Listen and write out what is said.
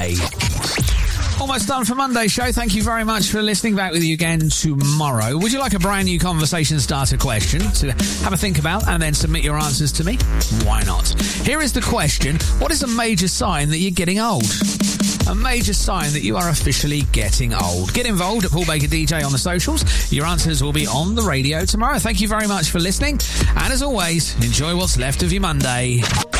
Monday. Almost done for Monday's show. Thank you very much for listening. Back with you again tomorrow. Would you like a brand new conversation starter question to have a think about and then submit your answers to me? Why not? Here is the question. What is a major sign that you're getting old? A major sign that you are officially getting old. Get involved at Paul Baker DJ on the socials. Your answers will be on the radio tomorrow. Thank you very much for listening. And as always, enjoy what's left of your Monday.